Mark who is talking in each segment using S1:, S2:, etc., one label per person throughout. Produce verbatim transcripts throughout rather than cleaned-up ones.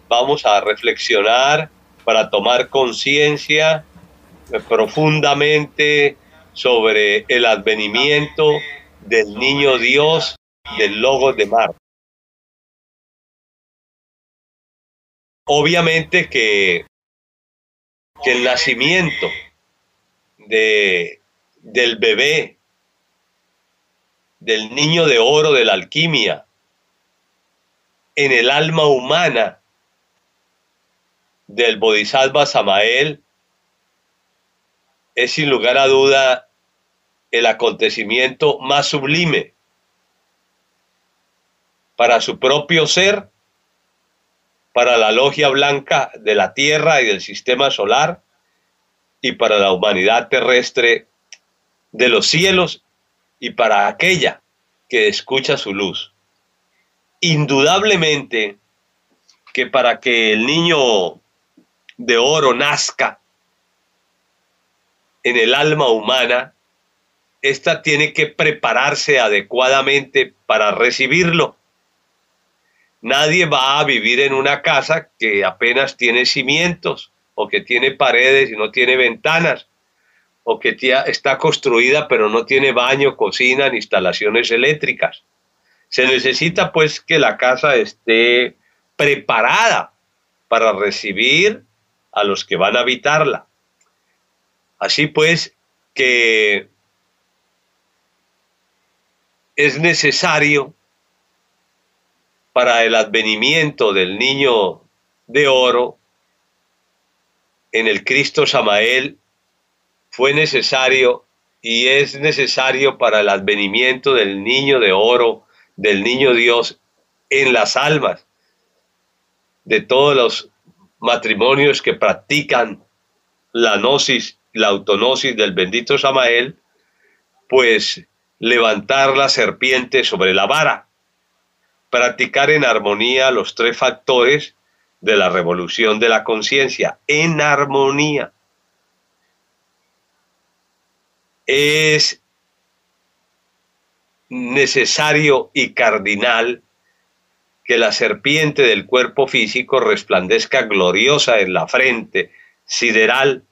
S1: vamos a reflexionar para tomar conciencia profundamente sobre el advenimiento del niño Dios, del Logos de Mar. Obviamente que, que el nacimiento de, del bebé, del niño de oro de la alquimia, en el alma humana del Bodhisattva Samael, es sin lugar a duda el acontecimiento más sublime para su propio ser, para la logia blanca de la Tierra y del sistema solar, y para la humanidad terrestre de los cielos, y para aquella que escucha su luz. Indudablemente que para que el niño de oro nazca en el alma humana, ésta tiene que prepararse adecuadamente para recibirlo. Nadie va a vivir en una casa que apenas tiene cimientos, o que tiene paredes y no tiene ventanas, o que está construida pero no tiene baño, cocina ni instalaciones eléctricas. Se necesita pues que la casa esté preparada para recibir a los que van a habitarla. Así pues que es necesario para el advenimiento del niño de oro en el Cristo Samael, fue necesario y es necesario para el advenimiento del niño de oro, del niño Dios en las almas de todos los matrimonios que practican la gnosis, la autognosis del bendito Samael, pues levantar la serpiente sobre la vara, practicar en armonía los tres factores de la revolución de la conciencia, en armonía. Es necesario y cardinal que la serpiente del cuerpo físico resplandezca gloriosa en la frente sideral.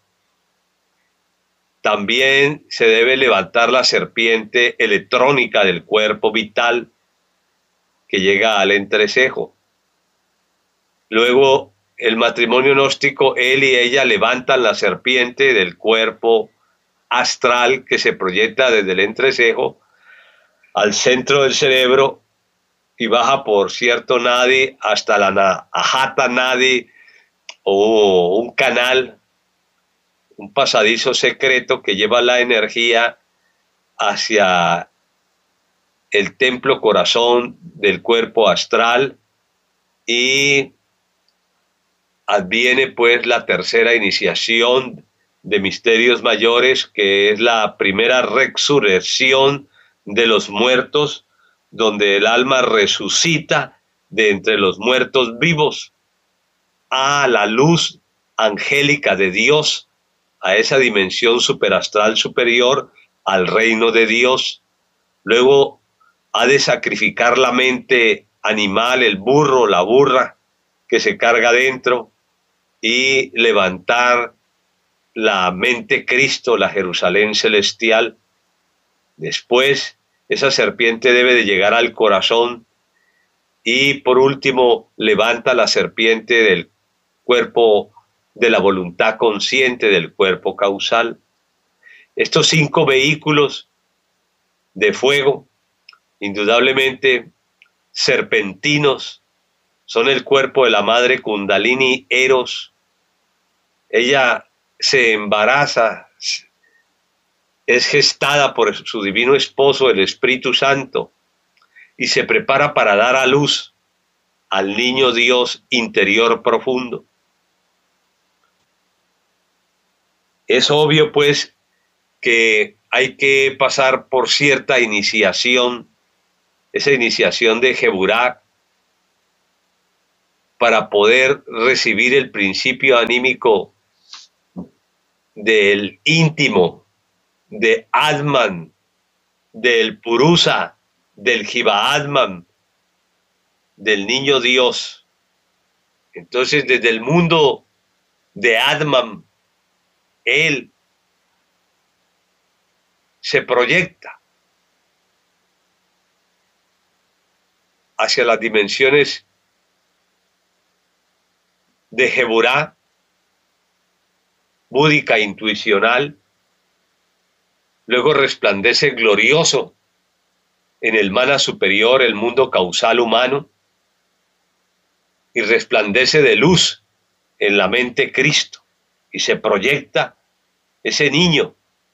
S1: También se debe levantar la serpiente electrónica del cuerpo vital que llega al entrecejo. Luego, el matrimonio gnóstico, él y ella levantan la serpiente del cuerpo astral que se proyecta desde el entrecejo al centro del cerebro y baja por cierto nadi hasta la Nahata Nadi, o un canal, un pasadizo secreto que lleva la energía hacia el templo corazón del cuerpo astral, y adviene pues la tercera iniciación de misterios mayores, que es la primera resurrección de los muertos, donde el alma resucita de entre los muertos vivos a la luz angélica de Dios, a esa dimensión superastral superior, al reino de Dios. Luego ha de sacrificar la mente animal, el burro, la burra que se carga dentro, y levantar la mente Cristo, la Jerusalén celestial. Después, esa serpiente debe de llegar al corazón, y por último levanta la serpiente del cuerpo de la voluntad consciente, del cuerpo causal. Estos cinco vehículos de fuego, indudablemente serpentinos, son el cuerpo de la madre Kundalini Eros. Ella se embaraza, es gestada por su divino esposo, el Espíritu Santo, y se prepara para dar a luz al niño Dios interior profundo. Es obvio, pues, que hay que pasar por cierta iniciación, esa iniciación de Geburah, para poder recibir el principio anímico del íntimo, de Atman, del Purusa, del Jiva Atman, del niño Dios. Entonces, desde el mundo de Atman, él se proyecta hacia las dimensiones de Geburá, búdica intuicional, luego resplandece glorioso en el mana superior, el mundo causal humano, y resplandece de luz en la mente Cristo, y se proyecta ese niño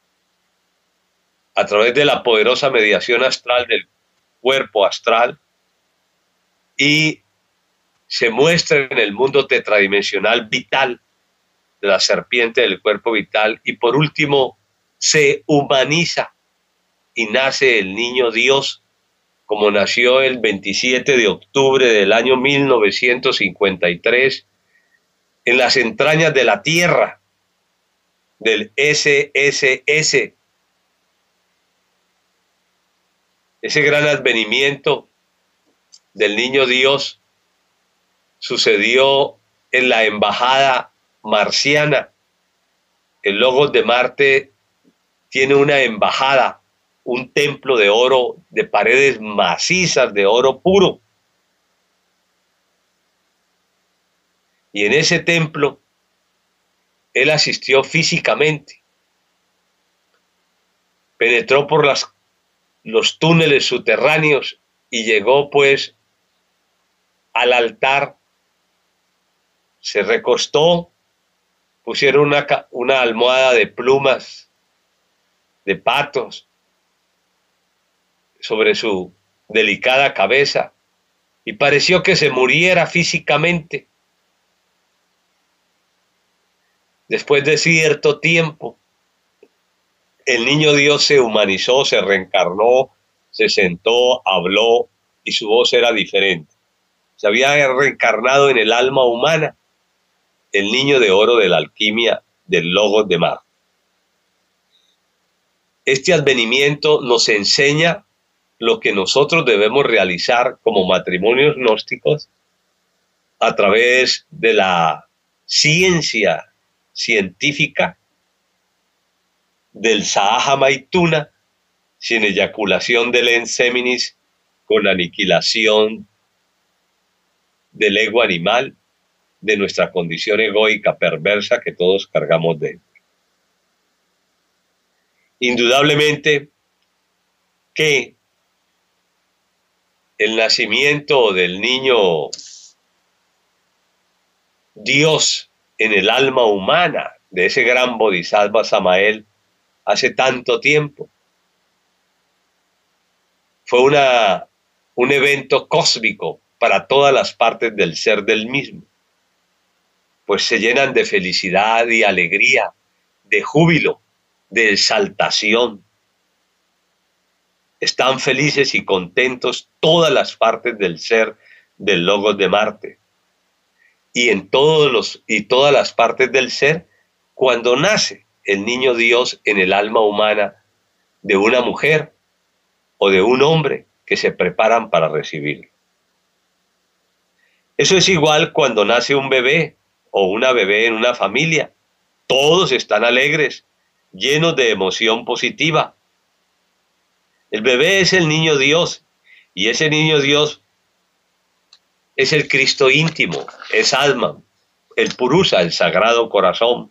S1: a través de la poderosa mediación astral del cuerpo astral, y se muestra en el mundo tetradimensional vital de la serpiente del cuerpo vital, y por último se humaniza y nace el niño Dios, como nació el veintisiete de octubre del año mil novecientos cincuenta y tres en las entrañas de la tierra del ese ese ese, ese gran advenimiento del niño Dios sucedió en la embajada marciana. El Logos de Marte tiene una embajada, un templo de oro, de paredes macizas de oro puro. Y en ese templo él asistió físicamente, penetró por las, los túneles subterráneos y llegó pues al altar, se recostó, pusieron una, una almohada de plumas, de patos, sobre su delicada cabeza, y pareció que se muriera físicamente. Después de cierto tiempo, el niño Dios se humanizó, se reencarnó, se sentó, habló, y su voz era diferente. Se había reencarnado en el alma humana, el niño de oro de la alquimia del Logos de Marte. Este advenimiento nos enseña lo que nosotros debemos realizar como matrimonios gnósticos a través de la ciencia científica del Sahaja Maituna, sin eyaculación del enseminis, con aniquilación del ego animal, de nuestra condición egoica perversa que todos cargamos dentro. Indudablemente que el nacimiento del niño Dios en el alma humana, de ese gran Bodhisattva Samael, hace tanto tiempo, fue una, un evento cósmico para todas las partes del ser del mismo, pues se llenan de felicidad y alegría, de júbilo, de exaltación. Están felices y contentos todas las partes del ser del Logos de Marte. Y en todos los y todas las partes del ser, cuando nace el niño Dios en el alma humana de una mujer o de un hombre que se preparan para recibirlo. Eso es igual cuando nace un bebé o una bebé en una familia. Todos están alegres, llenos de emoción positiva. El bebé es el niño Dios, y ese niño Dios es el Cristo íntimo, es Atman, el Purusa, el Sagrado Corazón.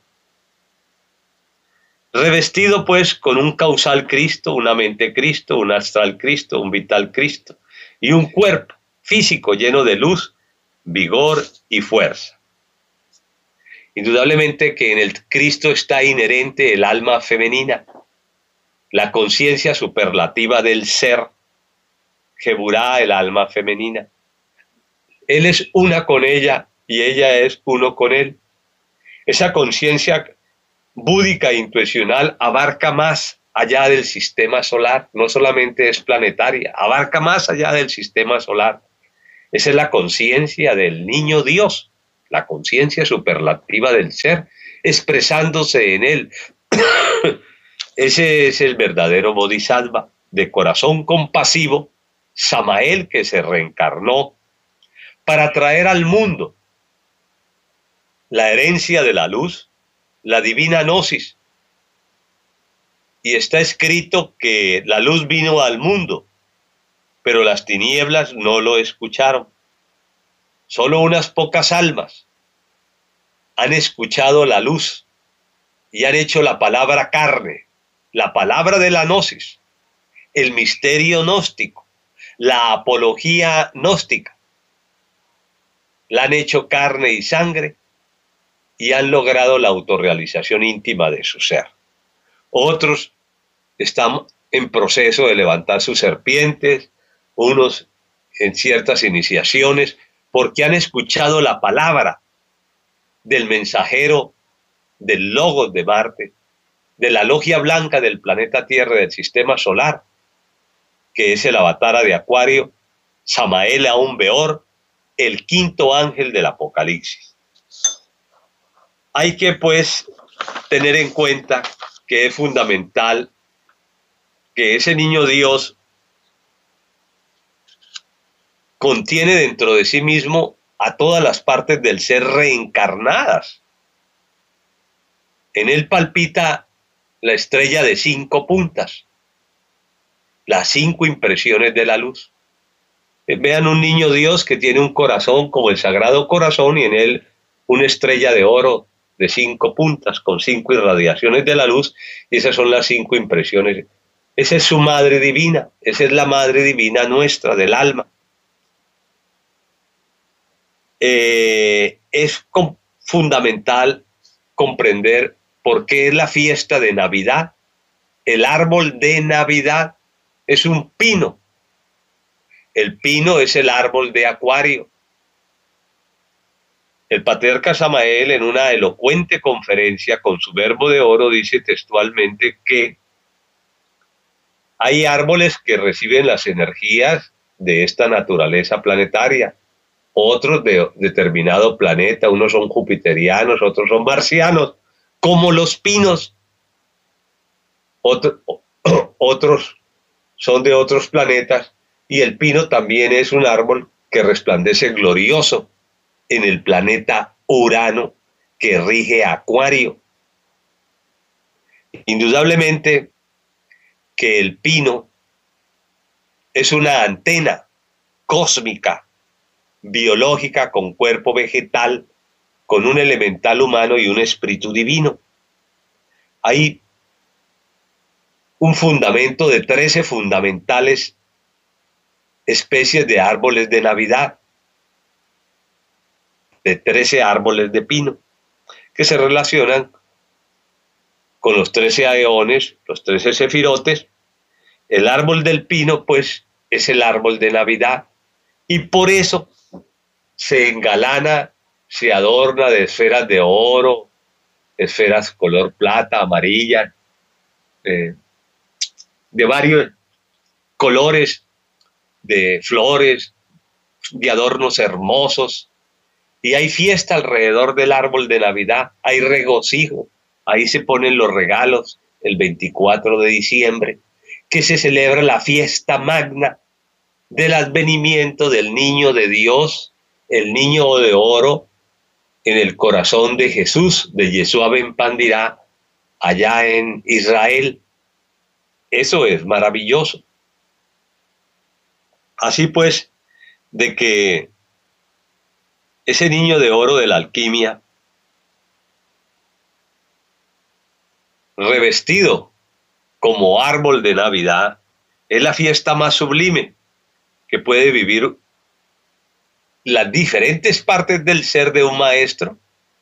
S1: Revestido pues con un causal Cristo, una mente Cristo, un astral Cristo, un vital Cristo, y un cuerpo físico lleno de luz, vigor y fuerza. Indudablemente que en el Cristo está inherente el alma femenina, la conciencia superlativa del ser, Geburá, el alma femenina. Él es una con ella y ella es uno con él. Esa conciencia búdica e intuicional abarca más allá del sistema solar, no solamente es planetaria, abarca más allá del sistema solar. Esa es la conciencia del niño Dios, la conciencia superlativa del ser, expresándose en él. Ese es el verdadero Bodhisattva, de corazón compasivo, Samael, que se reencarnó para traer al mundo la herencia de la luz, la divina gnosis. Y está escrito que la luz vino al mundo, pero las tinieblas no lo escucharon. Solo unas pocas almas han escuchado la luz y han hecho la palabra carne, la palabra de la gnosis, el misterio gnóstico, la apología gnóstica. La han hecho carne y sangre y han logrado la autorrealización íntima de su ser. Otros están en proceso de levantar sus serpientes, unos en ciertas iniciaciones, porque han escuchado la palabra del mensajero del Logos de Marte, de la logia blanca del planeta Tierra, del sistema solar, que es el avatara de Acuario, Samael Aún Beor, el quinto ángel del Apocalipsis. Hay que, pues, tener en cuenta que es fundamental que ese niño Dios contiene dentro de sí mismo a todas las partes del ser reencarnadas. En él palpita la estrella de cinco puntas, las cinco impresiones de la luz. Vean un niño Dios que tiene un corazón como el Sagrado Corazón y en él una estrella de oro de cinco puntas con cinco irradiaciones de la luz, y esas son las cinco impresiones. Esa es su madre divina, esa es la madre divina nuestra, del alma. Eh, es com- fundamental comprender por qué es la fiesta de Navidad. El árbol de Navidad es un pino. El pino es el árbol de Acuario. El patriarca Samael, en una elocuente conferencia con su verbo de oro, dice textualmente que hay árboles que reciben las energías de esta naturaleza planetaria, otros de determinado planeta, unos son jupiterianos, otros son marcianos, como los pinos. Otro, otros son de otros planetas, y el pino también es un árbol que resplandece glorioso en el planeta Urano, que rige Acuario. Indudablemente que el pino es una antena cósmica, biológica, con cuerpo vegetal, con un elemental humano y un espíritu divino. Hay un fundamento de trece fundamentales especies de árboles de Navidad, de trece árboles de pino, que se relacionan con los trece aeones, los trece sefirotes. El árbol del pino, pues, es el árbol de Navidad, y por eso se engalana, se adorna de esferas de oro, esferas color plata, amarilla, eh, de varios colores, de flores, de adornos hermosos, y hay fiesta alrededor del árbol de Navidad, hay regocijo, ahí se ponen los regalos el veinticuatro de diciembre, que se celebra la fiesta magna del advenimiento del niño de Dios, el niño de oro, en el corazón de Jesús, de Yeshua ben Pandirá, allá en Israel. Eso es maravilloso. Así pues, de que ese niño de oro de la alquimia, revestido como árbol de Navidad, es la fiesta más sublime que puede vivir las diferentes partes del ser de un maestro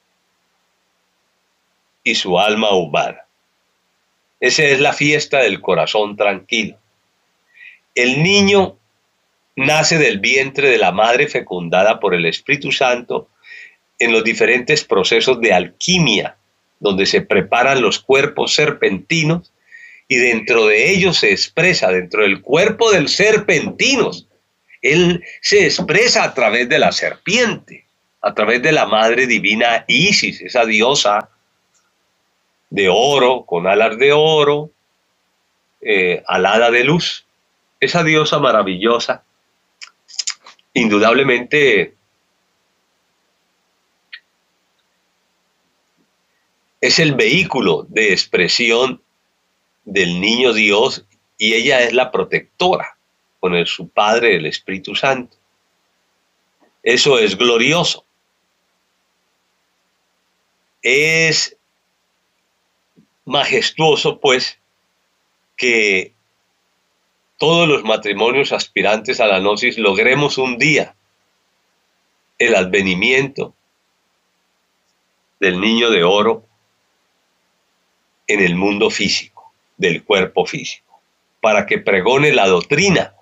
S1: y su alma humana. Esa es la fiesta del corazón tranquilo. El niño nace del vientre de la madre fecundada por el Espíritu Santo en los diferentes procesos de alquimia, donde se preparan los cuerpos serpentinos, y dentro de ellos se expresa, dentro del cuerpo del serpentinos, él se expresa a través de la serpiente, a través de la madre divina Isis, esa diosa de oro, con alas de oro, eh, alada de luz, esa diosa maravillosa. Indudablemente es el vehículo de expresión del niño Dios y ella es la protectora con el, su Padre, el Espíritu Santo. Eso es glorioso. Es majestuoso, pues, que todos los matrimonios aspirantes a la gnosis logremos un día el advenimiento del niño de oro en el mundo físico, del cuerpo físico, para que pregone la doctrina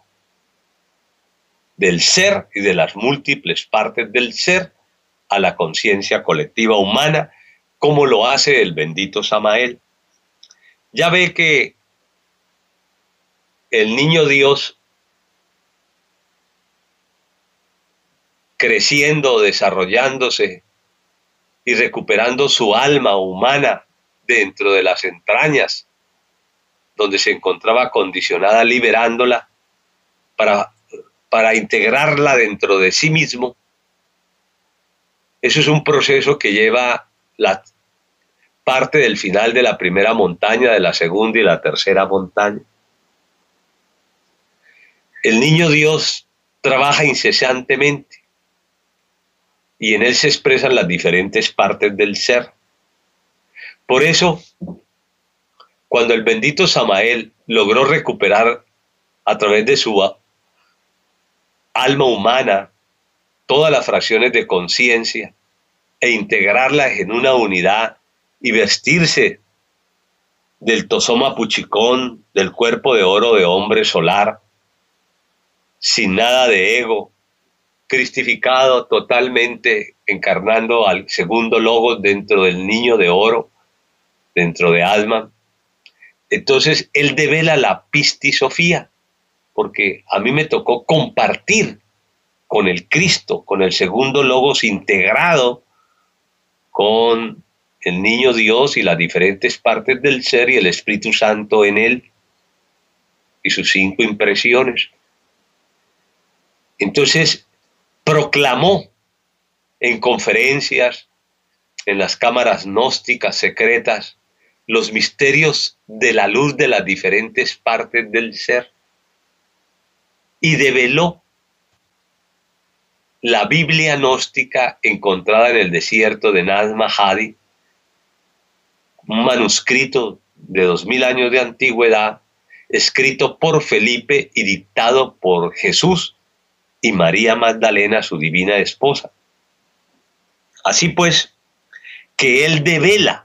S1: del ser y de las múltiples partes del ser a la conciencia colectiva humana, como lo hace el bendito Samael. Ya ve que el niño Dios, creciendo, desarrollándose y recuperando su alma humana dentro de las entrañas donde se encontraba condicionada, liberándola para, para integrarla dentro de sí mismo. Eso es un proceso que lleva la parte del final de la primera montaña, de la segunda y la tercera montaña. El niño Dios trabaja incesantemente y en él se expresan las diferentes partes del ser. Por eso, cuando el bendito Samael logró recuperar a través de su alma humana todas las fracciones de conciencia e integrarlas en una unidad y vestirse del tosoma puchicón, del cuerpo de oro de hombre solar, sin nada de ego, cristificado totalmente, encarnando al segundo logos dentro del niño de oro, dentro de Alma. Entonces él devela la pistisofía, porque a mí me tocó compartir con el Cristo, con el segundo logos integrado con el niño Dios y las diferentes partes del ser y el Espíritu Santo en él y sus cinco impresiones. Entonces proclamó en conferencias, en las cámaras gnósticas secretas, los misterios de la luz de las diferentes partes del ser y develó la Biblia gnóstica encontrada en el desierto de Nag Hammadi, un manuscrito de dos mil años de antigüedad, escrito por Felipe y dictado por Jesús y María Magdalena, su divina esposa. Así pues, que él devela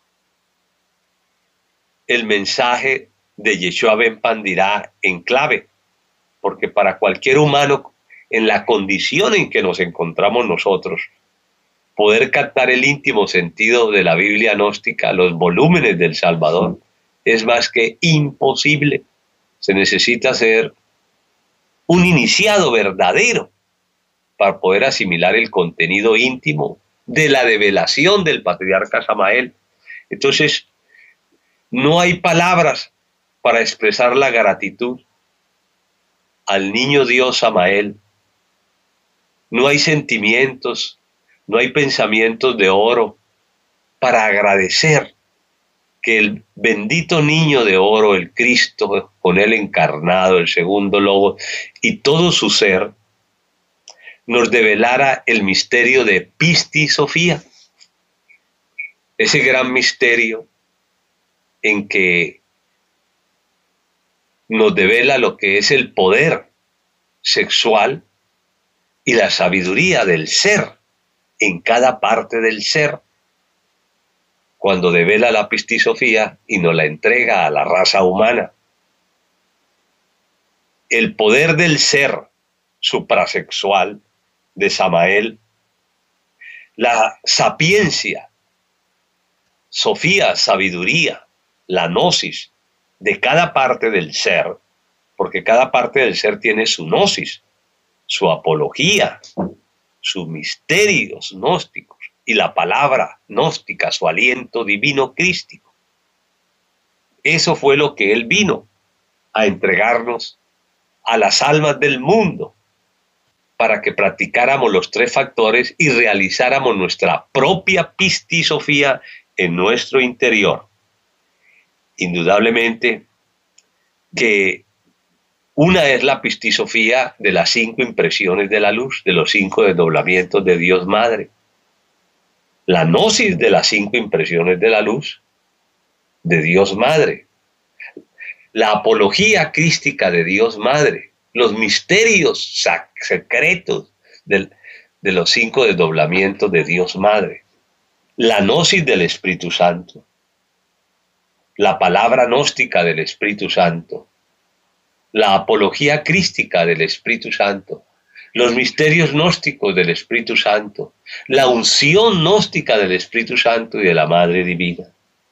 S1: el mensaje de Yeshua Ben Pandirá en clave, porque para cualquier humano, en la condición en que nos encontramos nosotros, poder captar el íntimo sentido de la Biblia gnóstica, los volúmenes del Salvador, es más que imposible. Se necesita ser un iniciado verdadero para poder asimilar el contenido íntimo de la develación del patriarca Samael. Entonces, no hay palabras para expresar la gratitud al niño Dios Samael. No hay sentimientos, no hay pensamientos de oro para agradecer que el bendito niño de oro, el Cristo, con él encarnado, el segundo logo, y todo su ser, nos develara el misterio de pistisofía. Ese gran misterio en que nos devela lo que es el poder sexual y la sabiduría del ser en cada parte del ser, cuando devela la pistisofía y nos la entrega a la raza humana. El poder del ser suprasexual de Samael, la sapiencia, sofía, sabiduría, la gnosis de cada parte del ser, porque cada parte del ser tiene su gnosis, su apología, sus misterios gnósticos y la palabra gnóstica, su aliento divino crístico. Eso fue lo que él vino a entregarnos a las almas del mundo para que practicáramos los tres factores y realizáramos nuestra propia pistisofía en nuestro interior. Indudablemente que una es la pistisofía de las cinco impresiones de la luz, de los cinco desdoblamientos de Dios Madre. La gnosis de las cinco impresiones de la luz de Dios Madre. La apología crística de Dios Madre. Los misterios secretos del, de los cinco desdoblamientos de Dios Madre. La gnosis del Espíritu Santo. La palabra gnóstica del Espíritu Santo. La apología crística del Espíritu Santo, los misterios gnósticos del Espíritu Santo, la unción gnóstica del Espíritu Santo y de la Madre Divina.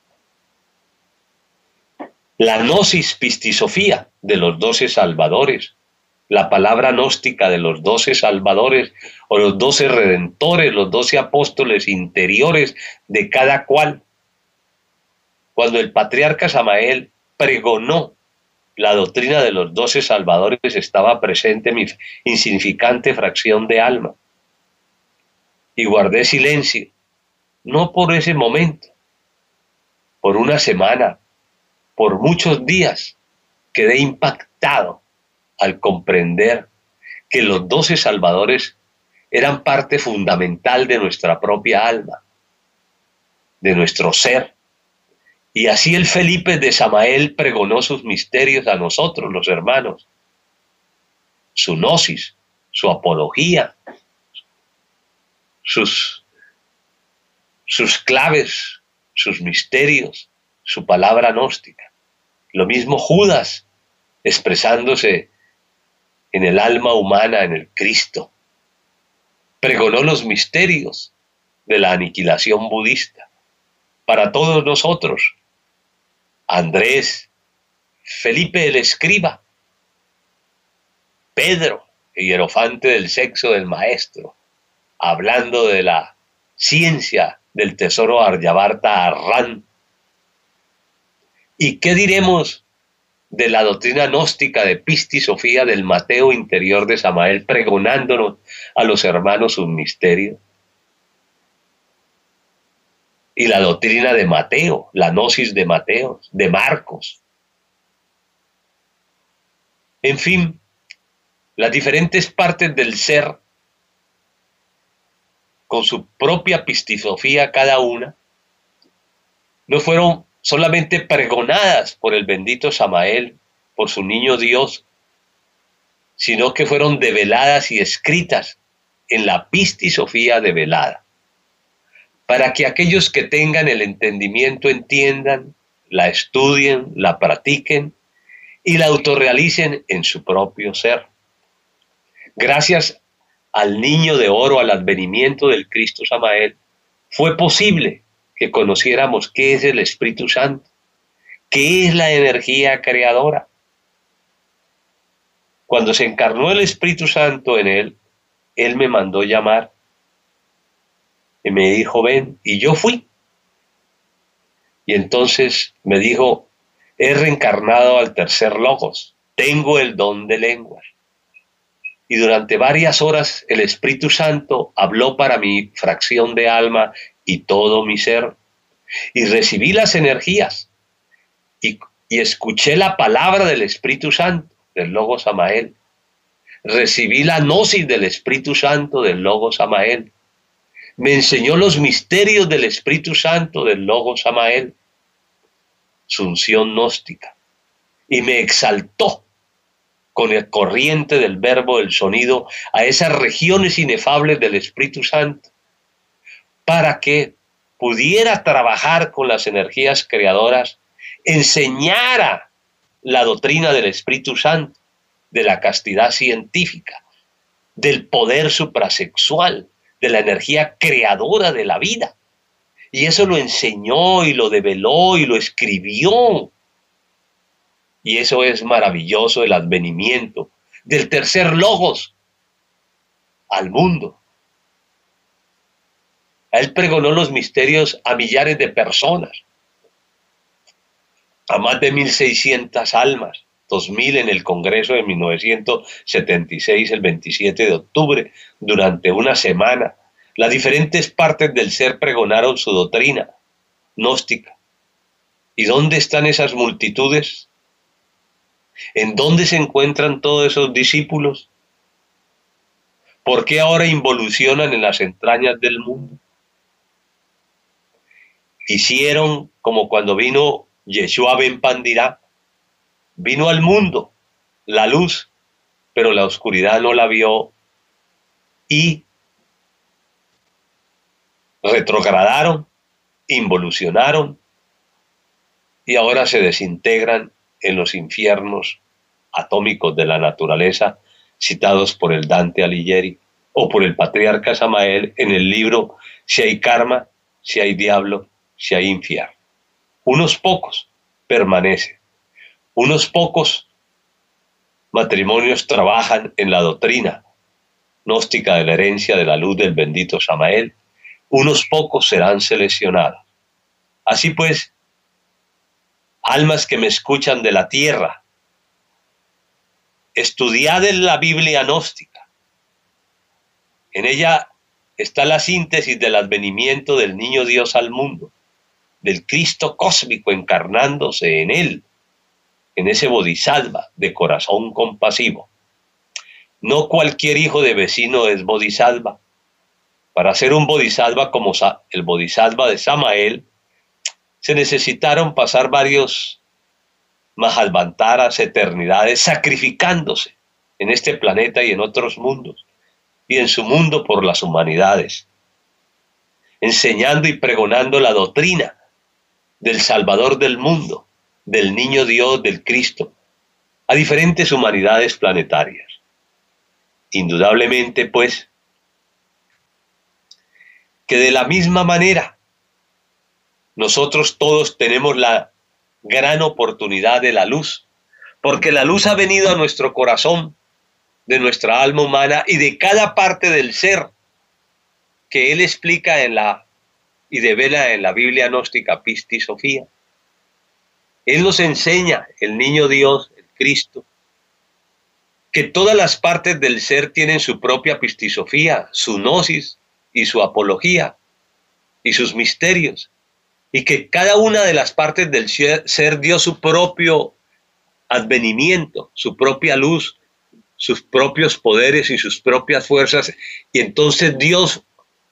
S1: La gnosis pistisofía de los doce salvadores, la palabra gnóstica de los doce salvadores o los doce redentores, los doce apóstoles interiores de cada cual. Cuando el patriarca Samael pregonó la doctrina de los doce salvadores, estaba presente mi insignificante fracción de alma. Y guardé silencio, no por ese momento, por una semana, por muchos días, quedé impactado al comprender que los doce salvadores eran parte fundamental de nuestra propia alma, de nuestro ser. Y así el Felipe de Samael pregonó sus misterios a nosotros, los hermanos. Su gnosis, su apología, sus, sus claves, sus misterios, su palabra gnóstica. Lo mismo Judas, expresándose en el alma humana, en el Cristo. Pregonó los misterios de la aniquilación budista para todos nosotros. Andrés, Felipe el escriba, Pedro, el hierofante del sexo del maestro, hablando de la ciencia del tesoro Aryavarta Arran. ¿Y qué diremos de la doctrina gnóstica de pistisofía del Mateo interior de Samael, pregonándonos a los hermanos sus misterios? Y la doctrina de Mateo, la gnosis de Mateo, de Marcos. En fin, las diferentes partes del ser, con su propia pistisofía cada una, no fueron solamente pregonadas por el bendito Samael, por su niño Dios, sino que fueron develadas y escritas en la pistisofía develada, para que aquellos que tengan el entendimiento entiendan, la estudien, la practiquen y la autorrealicen en su propio ser. Gracias al niño de oro, al advenimiento del Cristo Samael, fue posible que conociéramos qué es el Espíritu Santo, qué es la energía creadora. Cuando se encarnó el Espíritu Santo en él, él me mandó llamar y me dijo, ven, y yo fui. Y entonces me dijo, he reencarnado al tercer logos, tengo el don de lenguas. Y durante varias horas el Espíritu Santo habló para mi fracción de alma y todo mi ser. Y recibí las energías y, y escuché la palabra del Espíritu Santo, del Logos Samael. Recibí la gnosis del Espíritu Santo, del Logos Samael. Me enseñó los misterios del Espíritu Santo, del Logos Samael, su unción gnóstica, y me exaltó con el corriente del verbo del sonido a esas regiones inefables del Espíritu Santo, para que pudiera trabajar con las energías creadoras, enseñara la doctrina del Espíritu Santo, de la castidad científica, del poder suprasexual, de la energía creadora de la vida. Y eso lo enseñó y lo develó y lo escribió. Y eso es maravilloso, el advenimiento del tercer logos al mundo. Él pregonó los misterios a millares de personas, a más de mil seiscientas almas, dos mil en el Congreso de mil novecientos setenta y seis, el veintisiete de octubre, durante una semana. Las diferentes partes del ser pregonaron su doctrina. gnóstica. ¿Y dónde están esas multitudes? ¿En dónde se encuentran todos esos discípulos? ¿Por qué ahora involucionan en las entrañas del mundo? Hicieron como cuando vino Yeshua ben Pandirá, vino al mundo la luz, pero la oscuridad no la vio y retrogradaron, involucionaron y ahora se desintegran en los infiernos atómicos de la naturaleza citados por el Dante Alighieri o por el patriarca Samael en el libro Si hay karma, si hay diablo, si hay infierno. Unos pocos permanecen, unos pocos matrimonios trabajan en la doctrina gnóstica de la herencia de la luz del bendito Samael, unos pocos serán seleccionados. Así pues, almas que me escuchan de la tierra, estudiad en la Biblia gnóstica. En ella está la síntesis del advenimiento del niño Dios al mundo, del Cristo cósmico encarnándose en él, en ese bodhisattva de corazón compasivo. No cualquier hijo de vecino es bodhisattva. Para ser un bodhisattva como el bodhisattva de Samael, se necesitaron pasar varios mahalvantaras, eternidades, sacrificándose en este planeta y en otros mundos, y en su mundo por las humanidades, enseñando y pregonando la doctrina del Salvador del mundo, del Niño Dios, del Cristo, a diferentes humanidades planetarias. Indudablemente, pues, que de la misma manera nosotros todos tenemos la gran oportunidad de la luz, porque la luz ha venido a nuestro corazón, de nuestra alma humana y de cada parte del ser que él explica en la y devela en la Biblia gnóstica Pistis Sofía. Él nos enseña, el niño Dios, el Cristo, que todas las partes del ser tienen su propia pistisofía, su gnosis y su apología y sus misterios, y que cada una de las partes del ser dio su propio advenimiento, su propia luz, sus propios poderes y sus propias fuerzas, y entonces Dios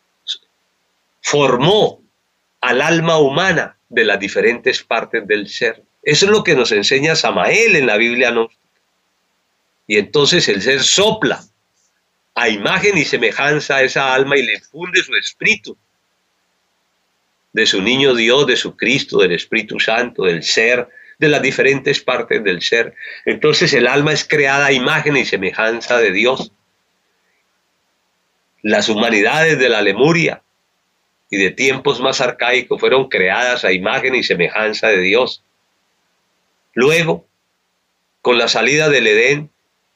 S1: formó al alma humana de las diferentes partes del ser. Eso es lo que nos enseña Samael en la Biblia gnóstica. Y entonces el ser sopla a imagen y semejanza a esa alma y le infunde su espíritu, de su niño Dios, de su Cristo, del Espíritu Santo, del ser, de las diferentes partes del ser. Entonces el alma es creada a imagen y semejanza de Dios. Las humanidades de la Lemuria y de tiempos más arcaicos fueron creadas a imagen y semejanza de Dios. Luego, con la salida del Edén,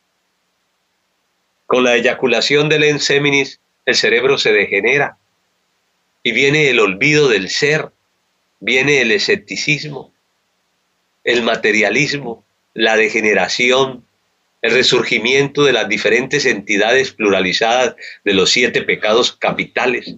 S1: con la eyaculación del enseminis, el cerebro se degenera y viene el olvido del ser, viene el escepticismo, el materialismo, la degeneración, el resurgimiento de las diferentes entidades pluralizadas de los siete pecados capitales.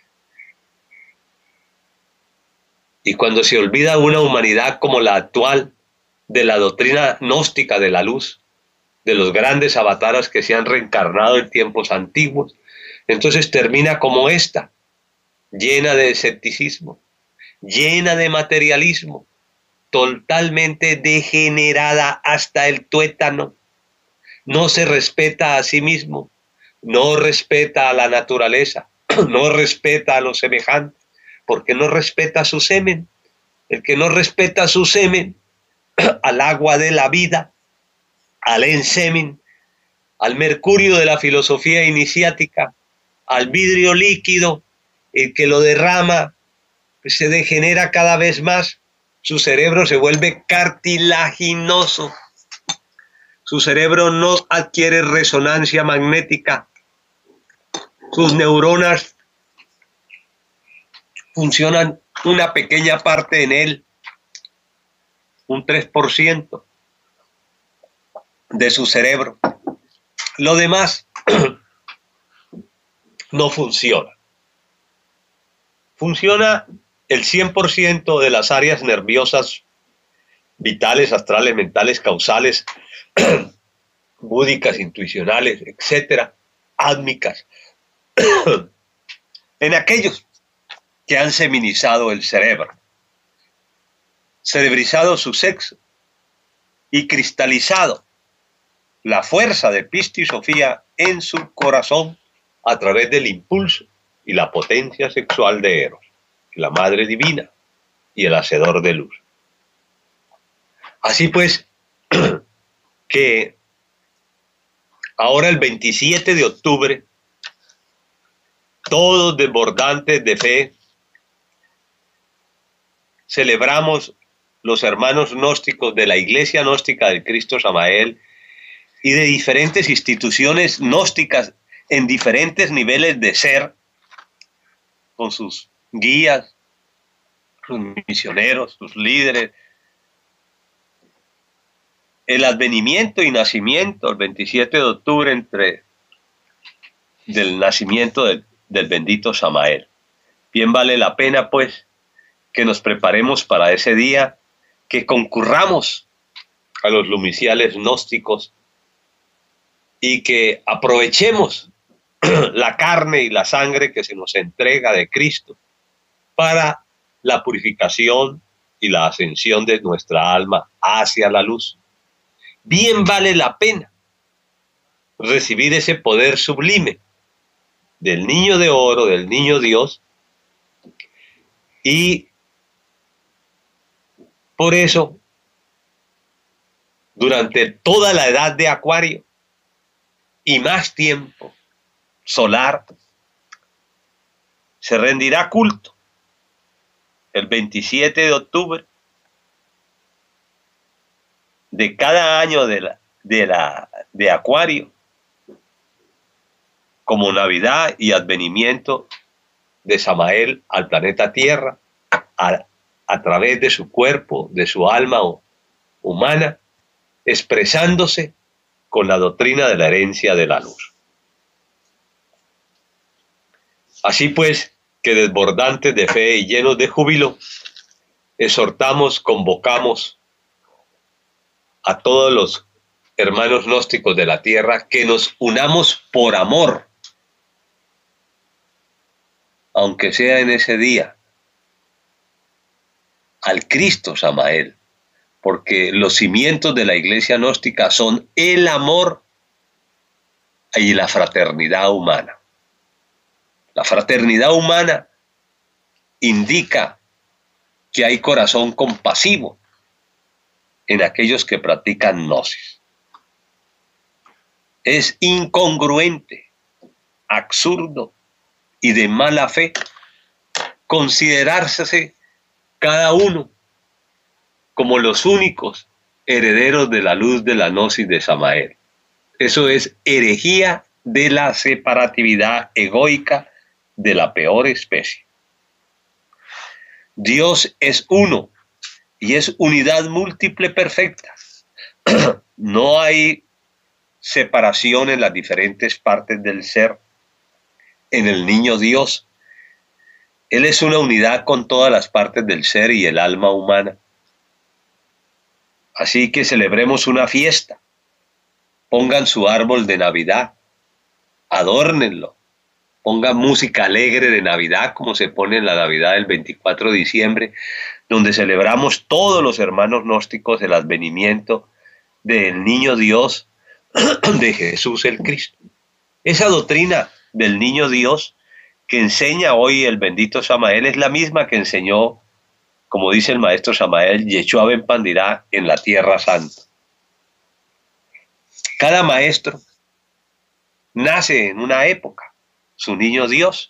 S1: Y cuando se olvida una humanidad como la actual, de la doctrina gnóstica de la luz, de los grandes avataras que se han reencarnado en tiempos antiguos, entonces termina como esta, llena de escepticismo, llena de materialismo, totalmente degenerada hasta el tuétano. No se respeta a sí mismo, no respeta a la naturaleza, no respeta a los semejantes, porque no respeta su semen. El que no respeta su semen, al agua de la vida, al ensemen, al mercurio de la filosofía iniciática, al vidrio líquido, el que lo derrama, pues se degenera cada vez más, su cerebro se vuelve cartilaginoso, su cerebro no adquiere resonancia magnética, sus neuronas funcionan una pequeña parte en él, un tres por ciento de su cerebro. Lo demás no funciona. Funciona el cien por ciento de las áreas nerviosas vitales, astrales, mentales, causales, búdicas, intuicionales, etcétera, ádmicas, en aquellos que han seminizado el cerebro, cerebrizado su sexo y cristalizado la fuerza de Pista y Sofía en su corazón a través del impulso y la potencia sexual de Eros, la Madre Divina y el Hacedor de Luz. Así pues, que ahora el veintisiete de octubre, todos desbordantes de fe, celebramos los hermanos gnósticos de la Iglesia Gnóstica del Cristo Samael y de diferentes instituciones gnósticas en diferentes niveles de ser, con sus guías, sus misioneros, sus líderes, el advenimiento y nacimiento el veintisiete de octubre entre del nacimiento del, del bendito Samael. Bien vale la pena pues que nos preparemos para ese día, que concurramos a los lumiciales gnósticos y que aprovechemos la carne y la sangre que se nos entrega de Cristo para la purificación y la ascensión de nuestra alma hacia la luz. Bien vale la pena recibir ese poder sublime del niño de oro, del niño Dios, y por eso, durante toda la edad de Acuario y más tiempo solar, se rendirá culto el veintisiete de octubre de cada año de, la, de, la, de Acuario, como Navidad y advenimiento de Samael al planeta Tierra, a, a través de su cuerpo, de su alma humana, expresándose con la doctrina de la herencia de la luz. Así pues, que desbordantes de fe y llenos de júbilo, exhortamos, convocamos a todos los hermanos gnósticos de la tierra que nos unamos por amor, aunque sea en ese día, al Cristo Samael, porque los cimientos de la iglesia gnóstica son el amor y la fraternidad humana. La fraternidad humana indica que hay corazón compasivo en aquellos que practican gnosis. Es incongruente, absurdo y de mala fe considerarse cada uno como los únicos herederos de la luz de la gnosis de Samael. Eso es herejía de la separatividad egoica de la peor especie. Dios es uno y es unidad múltiple perfecta. No hay separación en las diferentes partes del ser. En el niño Dios, Él es una unidad con todas las partes del ser y el alma humana. Así que celebremos una fiesta, pongan su árbol de Navidad, adórnenlo, pongan música alegre de Navidad como se pone en la Navidad del veinticuatro de diciembre, donde celebramos todos los hermanos gnósticos el advenimiento del niño Dios, de Jesús el Cristo. Esa doctrina del niño Dios que enseña hoy el bendito Samael es la misma que enseñó, como dice el maestro Samael, Yeshua Ben Pandirá en la Tierra Santa. Cada maestro nace en una época, su niño Dios.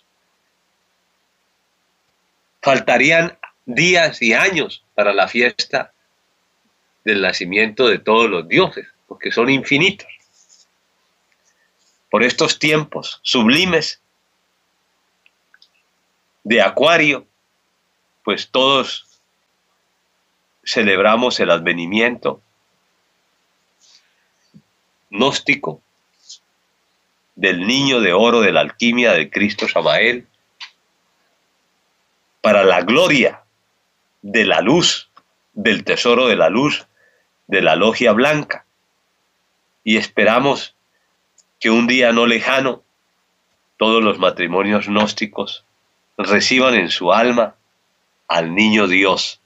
S1: Faltarían días y años para la fiesta del nacimiento de todos los dioses, porque son infinitos. Por estos tiempos sublimes de Acuario, pues todos celebramos el advenimiento gnóstico del niño de oro de la alquimia de Cristo Samael, para la gloria de la luz, del tesoro de la luz, de la logia blanca. Y esperamos que un día no lejano todos los matrimonios gnósticos reciban en su alma al niño Dios,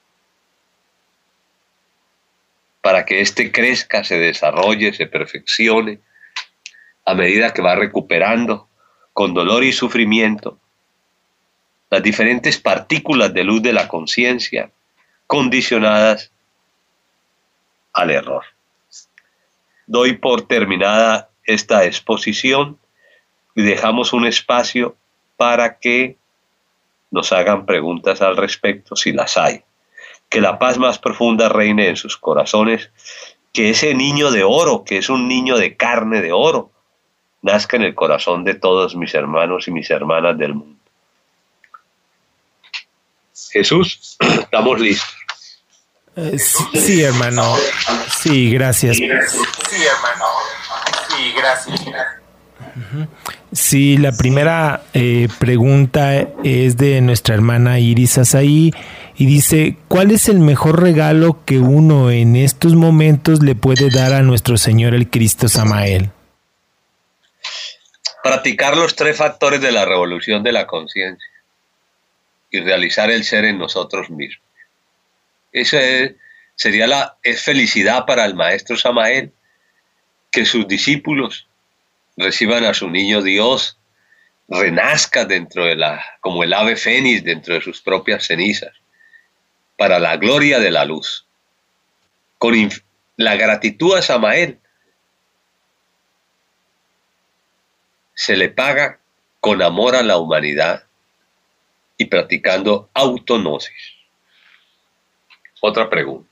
S1: para que éste crezca, se desarrolle, se perfeccione, a medida que va recuperando, con dolor y sufrimiento, las diferentes partículas de luz de la conciencia condicionadas al error. Doy por terminada esta exposición y dejamos un espacio para que nos hagan preguntas al respecto, si las hay. Que la paz más profunda reine en sus corazones, que ese niño de oro, que es un niño de carne de oro, nazca en el corazón de todos mis hermanos y mis hermanas del mundo. Jesús, estamos listos.
S2: Eh, sí, sí, hermano. Sí, gracias.
S3: Sí, hermano. Sí, gracias.
S2: Uh-huh. Sí, la primera eh, pregunta es de nuestra hermana Iris Azaí y dice: ¿cuál es el mejor regalo que uno en estos momentos le puede dar a nuestro Señor el Cristo Samael?
S1: Practicar los tres factores de la revolución de la conciencia y realizar el ser en nosotros mismos. Eso es, sería la es felicidad para el maestro Samael, que sus discípulos reciban a su niño Dios, renazca dentro de la, como el ave fénix dentro de sus propias cenizas, para la gloria de la luz. Con inf- la gratitud a Samael se le paga con amor a la humanidad y practicando autognosis. Otra pregunta.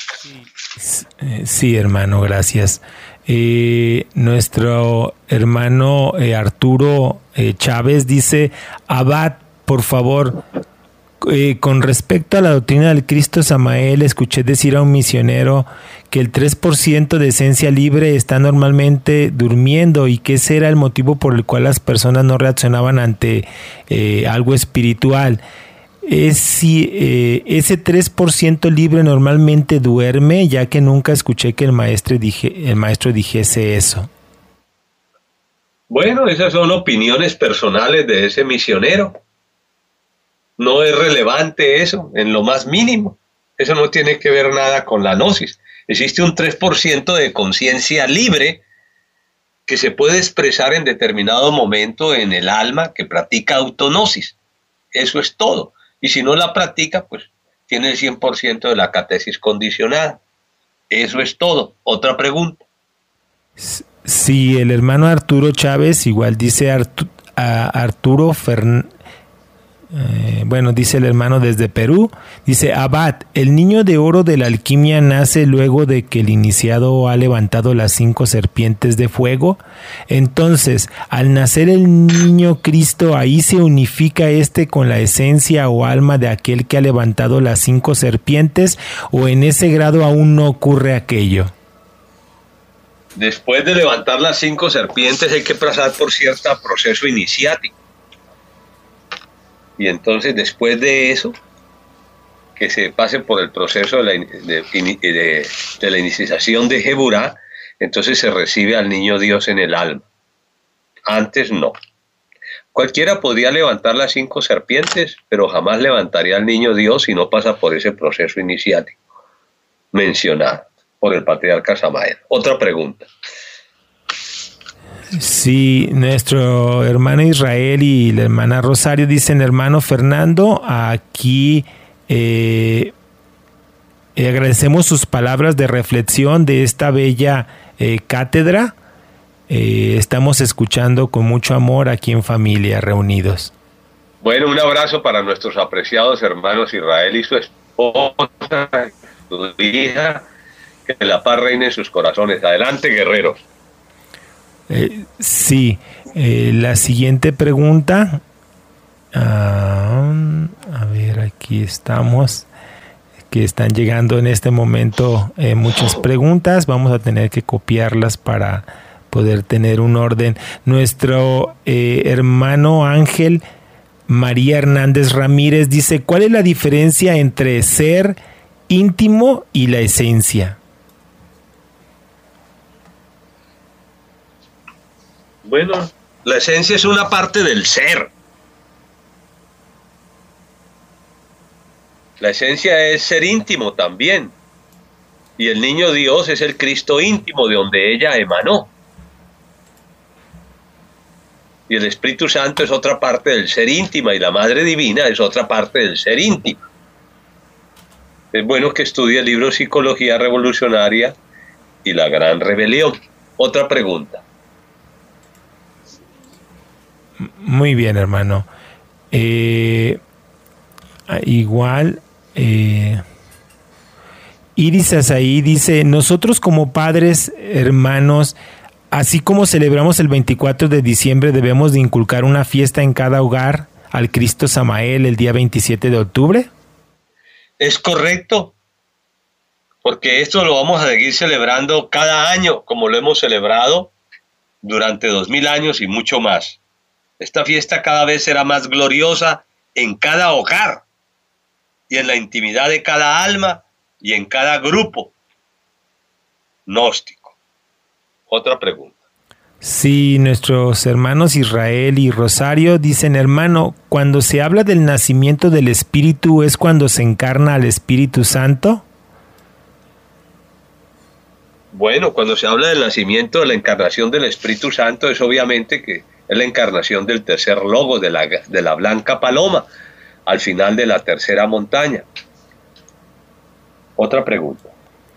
S2: Sí, hermano, gracias. Eh, nuestro hermano eh, Arturo eh, Chávez dice: Abad, por favor, eh, con respecto a la doctrina del Cristo Samael, escuché decir a un misionero que el tres por ciento de esencia libre está normalmente durmiendo y que ese era el motivo por el cual las personas no reaccionaban ante eh, algo espiritual. Es si eh, ese tres por ciento libre normalmente duerme, ya que nunca escuché que el maestro, dije, el maestro dijese eso.
S1: Bueno, esas son opiniones personales de ese misionero. No es relevante eso, en lo más mínimo. Eso no tiene que ver nada con la gnosis. Existe un tres por ciento de conciencia libre que se puede expresar en determinado momento en el alma que practica autognosis. Eso es todo. Y si no la practica, pues tiene el cien por ciento de la catesis condicionada. Eso es todo. Otra pregunta.
S2: Sí, el hermano Arturo Chávez igual dice Artu- a Arturo Fernández. Eh, bueno, dice el hermano desde Perú, dice: Abad, el niño de oro de la alquimia nace luego de que el iniciado ha levantado las cinco serpientes de fuego. Entonces, al nacer el niño Cristo, ahí se unifica este con la esencia o alma de aquel que ha levantado las cinco serpientes, o en ese grado aún no ocurre aquello.
S1: Después de levantar las cinco serpientes hay que pasar por cierto proceso iniciático. Y entonces después de eso, que se pase por el proceso de la, de, de, de la iniciación de Geburá, entonces se recibe al niño Dios en el alma. Antes no. Cualquiera podría levantar las cinco serpientes, pero jamás levantaría al niño Dios si no pasa por ese proceso iniciático mencionado por el patriarca Samael. Otra pregunta.
S2: Sí, nuestro hermano Israel y la hermana Rosario dicen: hermano Fernando, aquí eh, eh, agradecemos sus palabras de reflexión de esta bella eh, cátedra. Eh, estamos escuchando con mucho amor aquí en familia, reunidos.
S1: Bueno, un abrazo para nuestros apreciados hermanos Israel y su esposa, su hija, que la paz reine en sus corazones. Adelante, guerreros.
S2: Eh, sí, eh, la siguiente pregunta, uh, a ver, aquí estamos, que están llegando en este momento eh, muchas preguntas, vamos a tener que copiarlas para poder tener un orden. Nuestro eh, hermano Ángel María Hernández Ramírez dice, ¿cuál es la diferencia entre ser íntimo y la esencia?
S1: Bueno, la esencia es una parte del ser. La esencia es ser íntimo también. Y el niño Dios es el Cristo íntimo de donde ella emanó. Y el Espíritu Santo es otra parte del ser íntima y la Madre Divina es otra parte del ser íntimo. Es bueno que estudie el libro Psicología Revolucionaria y la Gran Rebelión. Otra pregunta.
S2: Muy bien, hermano. Eh, igual, eh, Iris Azaí dice, nosotros como padres, hermanos, así como celebramos el veinticuatro de diciembre, debemos de inculcar una fiesta en cada hogar al Cristo Samael el día veintisiete de octubre.
S1: Es correcto, porque esto lo vamos a seguir celebrando cada año, como lo hemos celebrado durante dos mil años y mucho más. Esta fiesta cada vez será más gloriosa en cada hogar y en la intimidad de cada alma y en cada grupo gnóstico. Otra pregunta.
S2: Sí, nuestros hermanos Israel y Rosario dicen, hermano, cuando se habla del nacimiento del Espíritu, ¿es cuando se encarna al Espíritu Santo?
S1: Bueno, cuando se habla del nacimiento, de la encarnación del Espíritu Santo, es obviamente que es la encarnación del tercer logo, de la, de la blanca paloma, al final de la tercera montaña. Otra pregunta.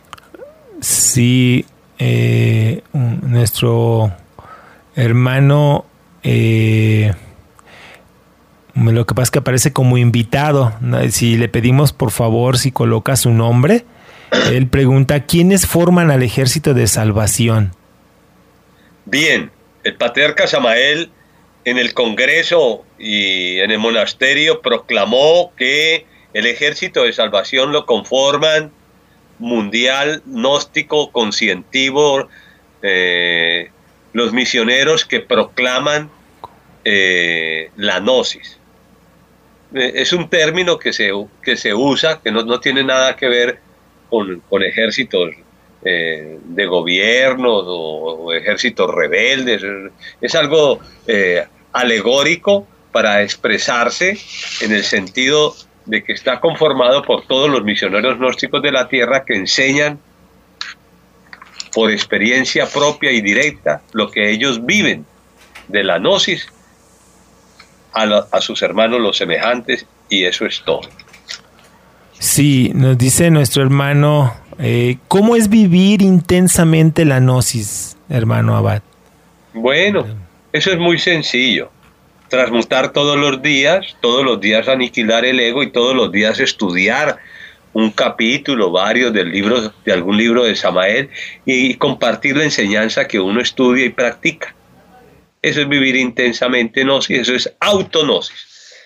S2: Sí, eh, nuestro hermano, eh, lo que pasa es que aparece como invitado. Si le pedimos por favor si coloca su nombre, él pregunta, ¿quiénes forman al ejército de salvación?
S1: Bien, el patriarca Samael en el Congreso y en el monasterio proclamó que el ejército de salvación lo conforman mundial, gnóstico, conscientivo, eh, los misioneros que proclaman eh, la gnosis. Eh, es un término que se, que se usa, que no, no tiene nada que ver con, con ejércitos eh, de gobiernos o, o ejércitos rebeldes. Es algo eh, alegórico para expresarse en el sentido de que está conformado por todos los misioneros gnósticos de la tierra que enseñan por experiencia propia y directa lo que ellos viven de la gnosis a, la, a sus hermanos los semejantes, y eso es todo.
S2: Sí, nos dice nuestro hermano, eh, ¿cómo es vivir intensamente la gnosis, hermano Abad?
S1: Bueno, eso es muy sencillo. Transmutar todos los días, todos los días aniquilar el ego y todos los días estudiar un capítulo, varios del libro, de algún libro de Samael, y compartir la enseñanza que uno estudia y practica. Eso es vivir intensamente gnosis, eso es autognosis.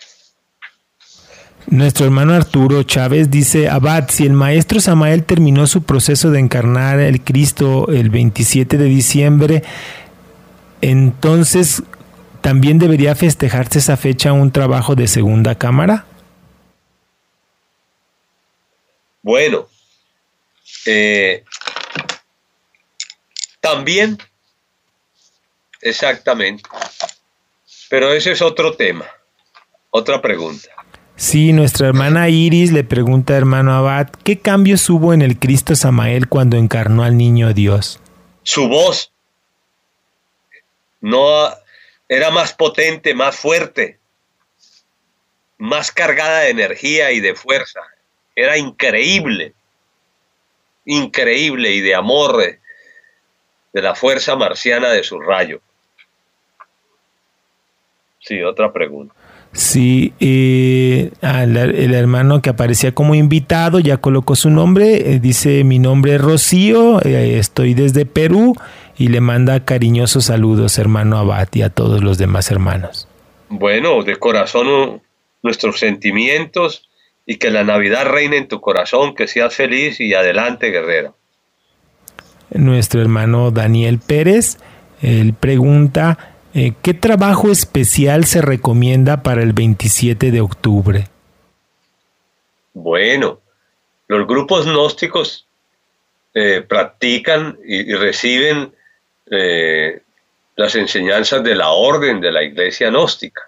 S2: Nuestro hermano Arturo Chávez dice, Abad, si el maestro Samael terminó su proceso de encarnar el Cristo el veintisiete de diciembre, entonces ¿también debería festejarse esa fecha un trabajo de segunda cámara?
S1: Bueno, eh, también, exactamente, pero ese es otro tema, otra pregunta.
S2: Sí, nuestra hermana Iris le pregunta, hermano Abad, ¿qué cambios hubo en el Cristo Samael cuando encarnó al niño Dios?
S1: Su voz no era más potente, más fuerte, más cargada de energía y de fuerza. Era increíble, increíble y de amor, de, de la fuerza marciana de su rayo. Sí, otra pregunta.
S2: Sí, eh, el, el hermano que aparecía como invitado ya colocó su nombre, eh, dice, mi nombre es Rocío, eh, estoy desde Perú, y le manda cariñosos saludos, hermano Abad, y a todos los demás hermanos.
S1: Bueno, de corazón nuestros sentimientos, y que la Navidad reine en tu corazón, que seas feliz y adelante, guerrero.
S2: Nuestro hermano Daniel Pérez, él pregunta, Eh, ¿Qué trabajo especial se recomienda para el veintisiete de octubre?
S1: Bueno, los grupos gnósticos eh, practican y, y reciben eh, las enseñanzas de la orden de la Iglesia gnóstica,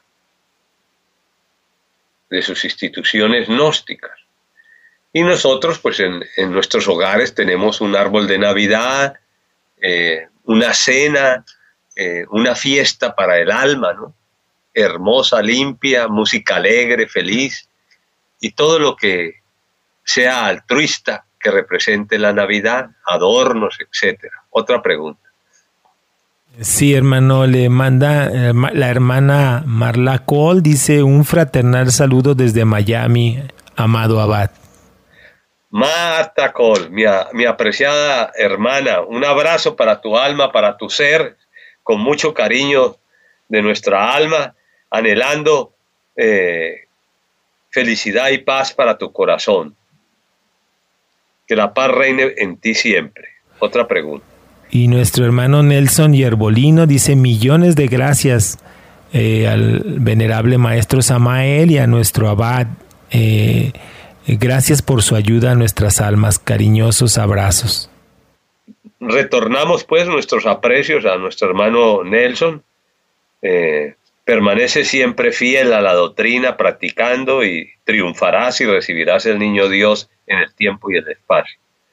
S1: de sus instituciones gnósticas. Y nosotros, pues en, en nuestros hogares tenemos un árbol de Navidad, eh, una cena, eh, una fiesta para el alma, ¿no? Hermosa, limpia, música alegre, feliz, y todo lo que sea altruista, que represente la Navidad, adornos, etcétera. Otra pregunta.
S2: Sí, hermano, le manda eh, la hermana Marla Cole, dice un fraternal saludo desde Miami, amado abad.
S1: Marta Cole, mi, mi apreciada hermana, un abrazo para tu alma, para tu ser, con mucho cariño de nuestra alma, anhelando eh, felicidad y paz para tu corazón. Que la paz reine en ti siempre. Otra pregunta.
S2: Y nuestro hermano Nelson Yerbolino dice millones de gracias eh, al venerable maestro Samael y a nuestro abad. Eh, gracias por su ayuda a nuestras almas. Cariñosos abrazos.
S1: Retornamos pues nuestros aprecios a nuestro hermano Nelson. Eh, permanece siempre fiel a la doctrina, practicando, y triunfarás y recibirás el niño Dios en el tiempo y el espacio.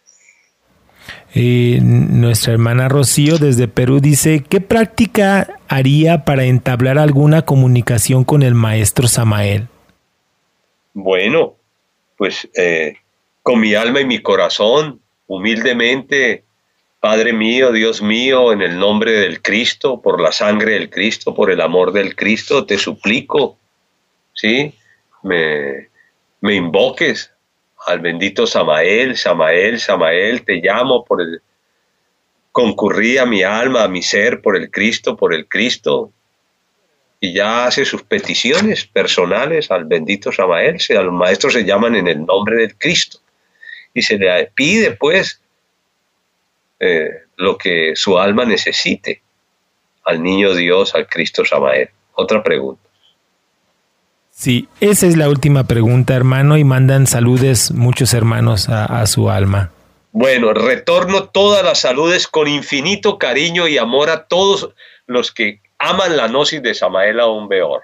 S2: Eh, nuestra hermana Rocío desde Perú dice, ¿qué práctica haría para entablar alguna comunicación con el maestro Samael?
S1: Bueno, pues eh, con mi alma y mi corazón, humildemente, Padre mío, Dios mío, en el nombre del Cristo, por la sangre del Cristo, por el amor del Cristo, te suplico, ¿sí? Me, me invoques al bendito Samael, Samael, Samael, te llamo por el... Concurrí a mi alma, a mi ser, por el Cristo, por el Cristo, y ya hace sus peticiones personales al bendito Samael. A los maestros se llaman en el nombre del Cristo, y se le pide, pues, eh, lo que su alma necesite al niño Dios, al Cristo Samael. Otra pregunta.
S2: Sí, esa es la última pregunta, hermano, y mandan saludes muchos hermanos a, a su alma.
S1: Bueno, retorno todas las saludes con infinito cariño y amor a todos los que aman la gnosis de Samael Aún Weor.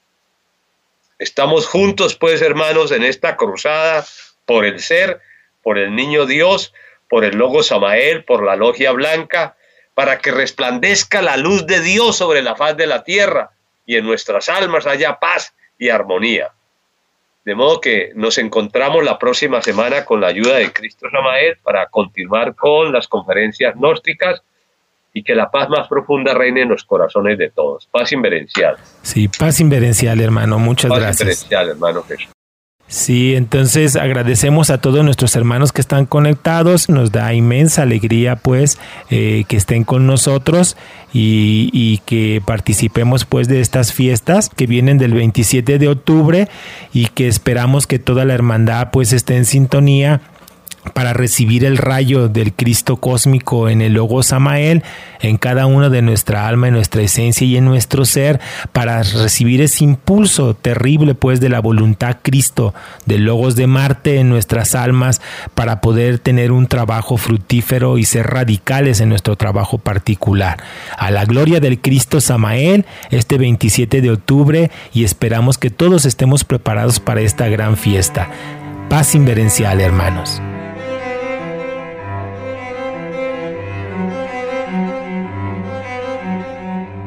S1: Estamos juntos, pues, hermanos, en esta cruzada por el ser, por el niño Dios, por el logo Samael, por la logia blanca, para que resplandezca la luz de Dios sobre la faz de la tierra y en nuestras almas haya paz y armonía. De modo que nos encontramos la próxima semana con la ayuda de Cristo Samael para continuar con las conferencias gnósticas y que la paz más profunda reine en los corazones de todos. Paz inverencial.
S2: Sí, paz inverencial, hermano. Muchas
S1: paz
S2: gracias.
S1: Paz inverencial, hermano Jesús.
S2: Sí, entonces agradecemos a todos nuestros hermanos que están conectados. Nos da inmensa alegría, pues, eh, que estén con nosotros y, y que participemos, pues, de estas fiestas que vienen del veintisiete de octubre y que esperamos que toda la hermandad, pues, esté en sintonía para recibir el rayo del Cristo cósmico en el logo Samael, en cada uno de nuestra alma, en nuestra esencia y en nuestro ser, para recibir ese impulso terrible, pues, de la voluntad Cristo, del logos de Marte en nuestras almas, para poder tener un trabajo fructífero y ser radicales en nuestro trabajo particular. A la gloria del Cristo Samael, este veintisiete de octubre, y esperamos que todos estemos preparados para esta gran fiesta. Paz inverencial, hermanos.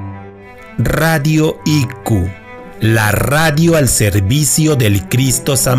S2: Radio I Q, la radio al servicio del Cristo Samael.